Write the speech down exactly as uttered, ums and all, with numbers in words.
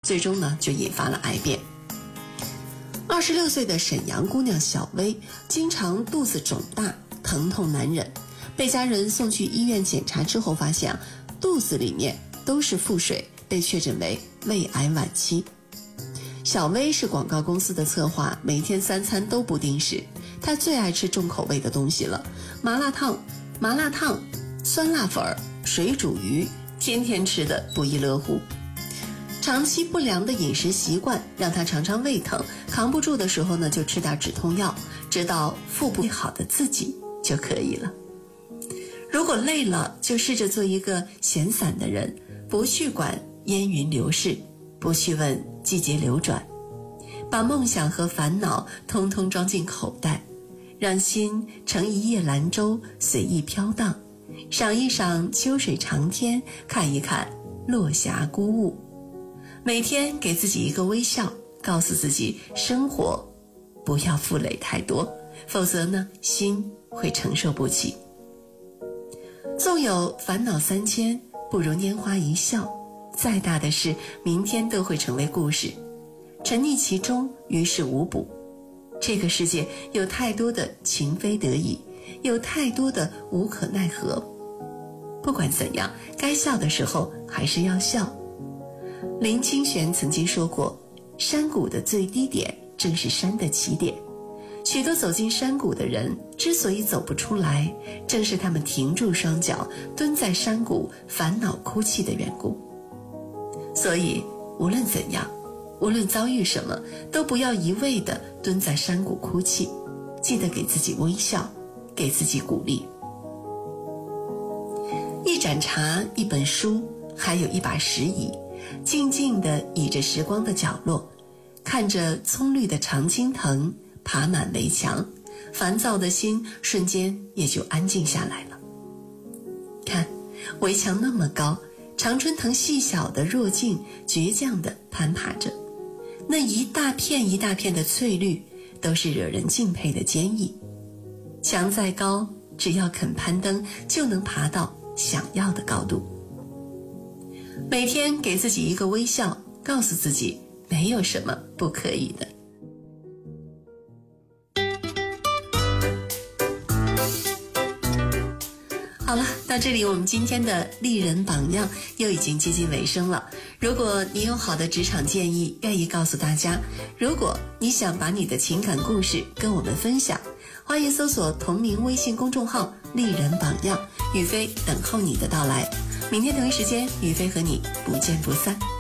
最终呢就引发了癌变。二十六岁的沈阳姑娘小薇经常肚子肿大，疼痛难忍，被家人送去医院检查之后发现啊，肚子里面都是腹水，被确诊为胃癌晚期。小薇是广告公司的策划，每天三餐都不定时，她最爱吃重口味的东西了，麻辣烫、麻辣烫、酸辣粉、水煮鱼，天天吃的不亦乐乎。长期不良的饮食习惯让她常常胃疼，扛不住的时候呢就吃点止痛药，直到腹部好的自己就可以了。如果累了，就试着做一个闲散的人，不去管烟云流逝，不去问季节流转，把梦想和烦恼通通装进口袋，让心乘一叶兰舟随意飘荡，赏一赏秋水长天，看一看落霞孤鹜。每天给自己一个微笑，告诉自己生活不要负累太多，否则呢心会承受不起。纵有烦恼三千，不如拈花一笑，再大的事明天都会成为故事，沉溺其中于事无补。这个世界有太多的情非得已，有太多的无可奈何，不管怎样，该笑的时候还是要笑。林清玄曾经说过，山谷的最低点正是山的起点，许多走进山谷的人之所以走不出来，正是他们停住双脚，蹲在山谷烦恼哭泣的缘故。所以无论怎样，无论遭遇什么，都不要一味地蹲在山谷哭泣，记得给自己微笑，给自己鼓励。一盏茶，一本书，还有一把石椅，静静地倚着时光的角落，看着葱绿的常青藤爬满围墙，烦躁的心瞬间也就安静下来了。看，围墙那么高，常春藤细小的弱茎倔强地攀爬着，那一大片一大片的翠绿都是惹人敬佩的坚毅。墙再高，只要肯攀登，就能爬到想要的高度。每天给自己一个微笑，告诉自己没有什么不可以的。好了，到这里我们今天的丽人榜样又已经接近尾声了。如果你有好的职场建议愿意告诉大家，如果你想把你的情感故事跟我们分享，欢迎搜索同名微信公众号丽人榜样，宇飞等候你的到来。明天同一时间，宇飞和你不见不散。